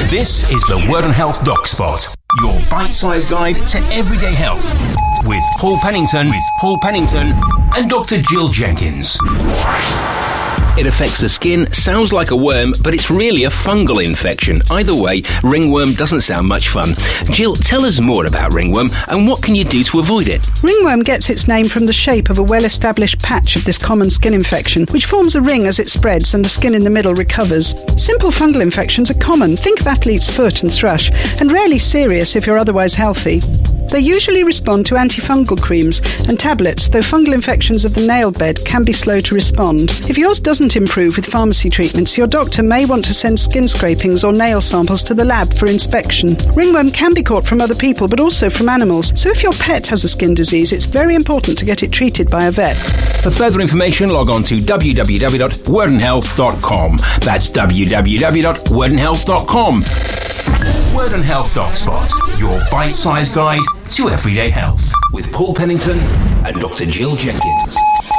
This is the Word on Health Doc Spot, your bite-sized guide to everyday health, with Paul Pennington and Dr. Jill Jenkins. It affects the skin, sounds like a worm, but it's really a fungal infection. Either way, ringworm doesn't sound much fun. Jill, tell us more about ringworm and what can you do to avoid it? Ringworm gets its name from the shape of a well-established patch of this common skin infection, which forms a ring as it spreads and the skin in the middle recovers. Simple fungal infections are common. Think of athlete's foot and thrush, and rarely serious if you're otherwise healthy. They usually respond to antifungal creams and tablets, though fungal infections of the nail bed can be slow to respond. If yours doesn't improve with pharmacy treatments, your doctor may want to send skin scrapings or nail samples to the lab for inspection. Ringworm can be caught from other people, but also from animals. So if your pet has a skin disease, it's very important to get it treated by a vet. For further information, log on to www.wordonhealth.com. That's www.wordonhealth.com. Word on Health Doc Spot, your bite-sized guide to everyday health, with Paul Pennington and Dr. Jill Jenkins.